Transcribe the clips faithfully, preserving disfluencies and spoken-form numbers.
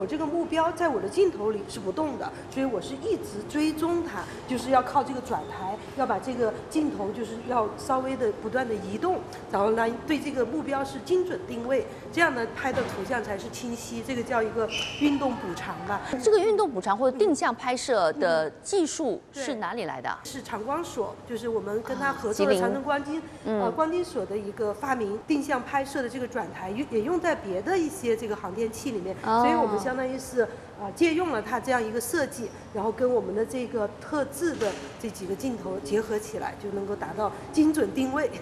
我这个目标在我的镜头里是不动的，所以我是一直追踪它，就是要靠这个转台，要把这个镜头就是要稍微的不断的移动，然后呢对这个目标是精准定位，这样呢拍的图像才是清晰。这个叫一个运动补偿吧。 这个运动补偿或者定向拍摄的技术是哪里来的？ 是长光所，就是我们跟他合作的长城光金、呃光金所的一个发明，定向拍摄的这个转台也用在别的一些这个航天器里面，所以我们相当于是啊、呃、借用了它这样一个设计，然后跟我们的这个特制的这几个镜头结合起来，就能够达到精准定位。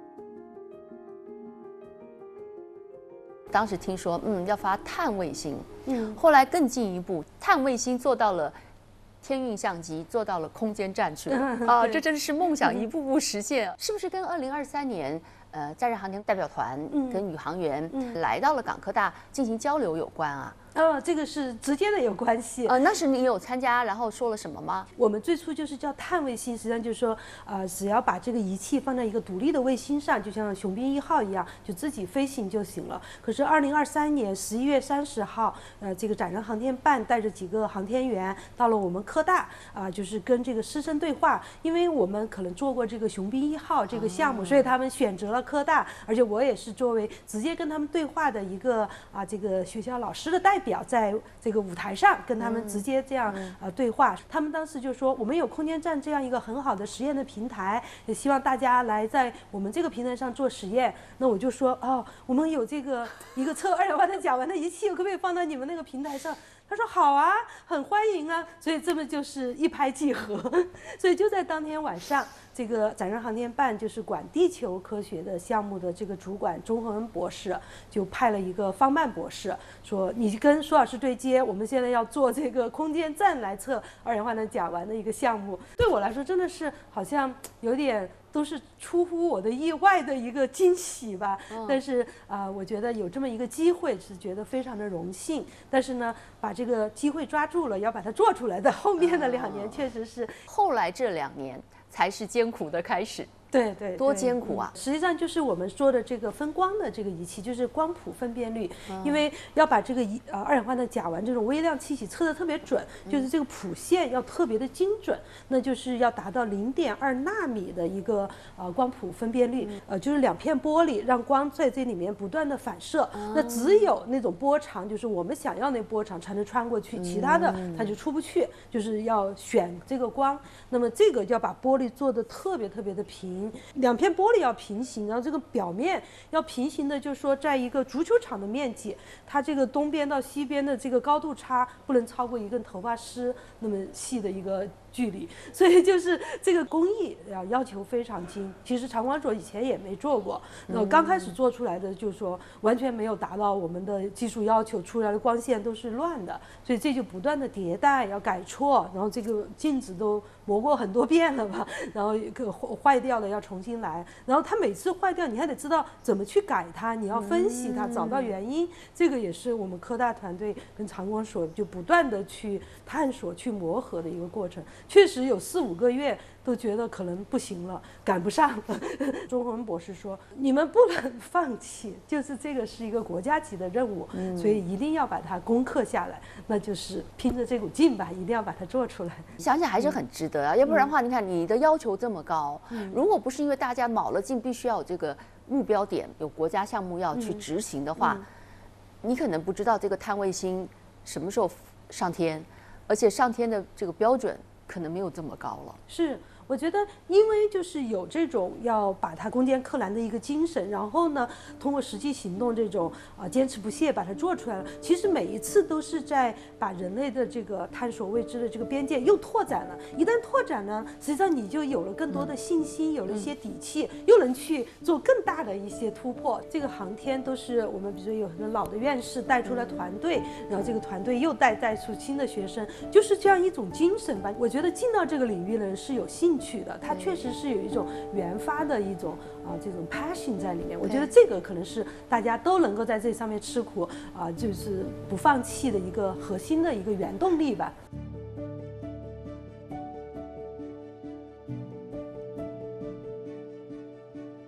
当时听说，嗯，要发碳卫星， 嗯， 后来更进一步，碳卫星做到了天运相机，做到了空间站去了啊，这真是梦想一步步实现。是不是跟二零二三年呃载人航天代表团跟宇航员来到了港科大进行交流有关啊？ 呃，这个是直接的有关系。 呃，那时你有参加，然后说了什么吗？ 我们最初就是叫碳卫星，实际上就是说，呃，只要把这个仪器放在一个独立的卫星上，就像雄兵一号一样，就自己飞行就行了。可是二零二三年十一月三十号，呃，这个载人航天办带着几个航天员到了我们科大，啊、呃，就是跟这个师生对话，因为我们可能做过这个雄兵一号这个项目，哦、所以他们选择了科大，而且我也是作为直接跟他们对话的一个啊、呃，这个学校老师的代表。表在这个舞台上跟他们直接这样呃对话，他们当时就说我们有空间站这样一个很好的实验的平台，也希望大家来在我们这个平台上做实验。那我就说哦，我们有这个一个测二氧化碳甲烷的仪器，可不可以放到你们那个平台上？他说好啊，很欢迎啊，所以这么就是一拍即合。所以就在当天晚上，这个载人航天办就是管地球科学的项目的这个主管钟恒恩博士，就派了一个方曼博士，说你跟苏老师对接，我们现在要做这个空间站来测二氧化碳甲烷的一个项目。对我来说真的是好像有点都是出乎我的意外的一个惊喜吧，哦、但是啊、呃，我觉得有这么一个机会是觉得非常的荣幸。但是呢，把这个机会抓住了，要把它做出来的后面的两年确实是，哦、 后来这两年才是艰苦的开始。 对 对, 对， 多艰苦啊！ 实际上就是我们说的这个分光的这个仪器，就是光谱分辨率，嗯、因为要把这个仪呃二氧化碳甲烷这种微量气体测得特别准，嗯、就是这个谱线要特别的精准，那就是要达到零点二纳米的一个呃光谱分辨率，嗯、呃就是两片玻璃让光在这里面不断的反射，嗯、那只有那种波长，就是我们想要那波长才能穿过去，嗯、其他的它就出不去，就是要选这个光，那么这个要把玻璃做得特别特别的平。两片玻璃要平行，然后这个表面要平行的，就是说在一个足球场的面积，它这个东边到西边的这个高度差不能超过一根头发丝那么细的一个距离，所以就是这个工艺要要求非常精。其实长光所以前也没做过，那刚开始做出来的就是说完全没有达到我们的技术要求，出来的光线都是乱的，所以这就不断的迭代，要改错，然后这个镜子都磨过很多遍了吧，然后个坏掉了要重新来，然后它每次坏掉你还得知道怎么去改它，你要分析它，找到原因，这个也是我们科大团队跟长光所就不断的去探索、去磨合的一个过程。确实有四五个月都觉得可能不行了，赶不上了。钟恒博士说：“你们不能放弃，就是这个是一个国家级的任务，嗯、所以一定要把它攻克下来，那就是拼着这股劲吧，一定要把它做出来。” 想想还是很值得啊，嗯、要不然的话，你看你的要求这么高，嗯、如果不是因为大家卯了劲，必须要有这个目标点，有国家项目要去执行的话，嗯嗯、你可能不知道这个碳卫星什么时候上天，而且上天的这个标准可能没有这么高了。 是。我觉得，因为就是有这种要把它攻坚克难的一个精神，然后呢，通过实际行动这种啊、呃、坚持不懈把它做出来了。其实每一次都是在把人类的这个探索未知的这个边界又拓展了。一旦拓展呢，实际上你就有了更多的信心，有了一些底气，又能去做更大的一些突破。这个航天都是我们比如说有很多老的院士带出了团队，然后这个团队又带带出新的学生，就是这样一种精神吧。我觉得进到这个领域的人是有兴趣的，它确实是有一种原发的一种啊、呃、这种 passion 在里面。我觉得这个可能是大家都能够在这上面吃苦啊、呃，就是不放弃的一个核心的一个原动力吧。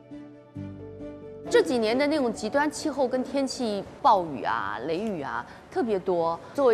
这几年的那种极端气候跟天气暴雨啊、雷雨啊， 特别多。作为